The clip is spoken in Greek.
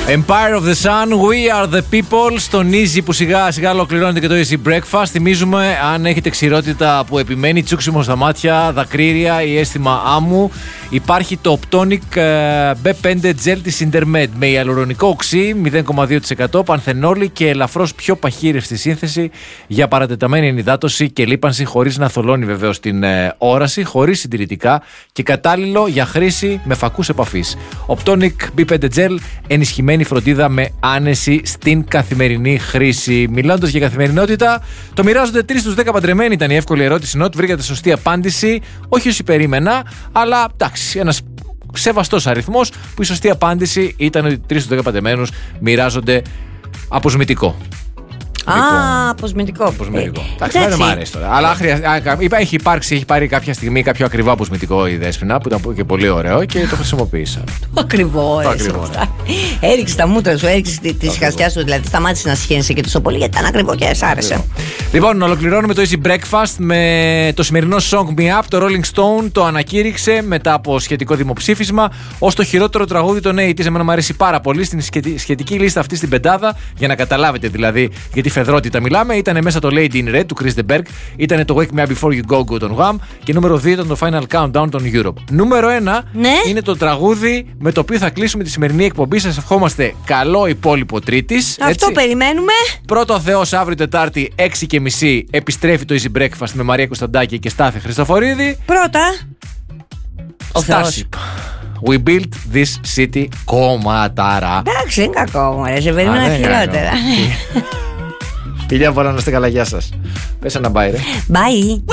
Empire of the Sun, We are the people. Στον Easy που σιγά σιγά ολοκληρώνεται και το Easy Breakfast. Θυμίζουμε, αν έχετε ξηρότητα που επιμένει, τσούξιμο στα μάτια, δακρύρια ή αίσθημα άμμου, υπάρχει το Optonic B5 Gel της Intermed με ιαλουρονικό οξύ 0,2%, πανθενόλη και ελαφρώς πιο παχύρευστη σύνθεση για παρατεταμένη ενυδάτωση και λίπανση, χωρίς να θολώνει βεβαίως την όραση, χωρίς συντηρητικά και κατάλληλο για χρήση με φακούς επαφής. Optonic B5 Gel, ενισχυμένη φροντίδα με άνεση στην καθημερινή χρήση. Μιλώντας για καθημερινότητα, το μοιράζονται 3 στους 10 παντρεμένοι. Ήταν η εύκολη ερώτηση. Νότ, βρήκατε σωστή απάντηση. Όχι όσοι περίμενα, αλλά εντάξει, ένας σεβαστός αριθμός, που η σωστή απάντηση ήταν ότι 3 στους 10 παντρεμένους μοιράζονται αποσμητικό. Αποσμητικό. Εντάξει, δεν μου αρέσει τώρα. Αλλά έχει πάρει κάποια στιγμή κάποιο ακριβό αποσμητικό η Δέσποινα, που ήταν και πολύ ωραίο και το χρησιμοποίησα. Το ακριβό, έριξε τα μούτρα σου, έριξε τη χαστιά σου, δηλαδή σταμάτησε να σχένεσαι και τόσο πολύ γιατί ήταν ακριβό και σ' άρεσε. Λοιπόν, ολοκληρώνουμε το Easy Breakfast με το σημερινό Song Me Up. Το Rolling Stone το ανακήρυξε μετά από σχετικό δημοψήφισμα ως το χειρότερο τραγούδι των 80's. Εμένα μου αρέσει πάρα πολύ στην σχετική λίστα αυτή στην πεντάδα, για να καταλάβετε δηλαδή γιατί φεδρότητα μιλάμε. Ήταν μέσα το Lady in Red του Chris de Berg, ήταν το Wake Me Up Before You Go Go των Wham και νούμερο 2 ήταν το Final Countdown των Europe. Νούμερο 1 είναι το τραγούδι με το οποίο θα κλείσουμε τη σημερινή εκπομπή. Σας ευχόμαστε καλό υπόλοιπο Τρίτης. Αυτό περιμένουμε. Πρώτο Θεός, αύριο Τετάρτη 6:30 επιστρέφει το Easy Breakfast με Μαρία Κωνσταντάκη και Στάθη Χριστοφορίδη. Πρώτα ο Θεός. We built this city κομματάρα. Εντάξει, είναι κακό μωρέ, σε περίμενα χειρότερα. Φιλιά πολλά, να είστε καλά, γεια σας. Πες ένα bye ρε. Bye.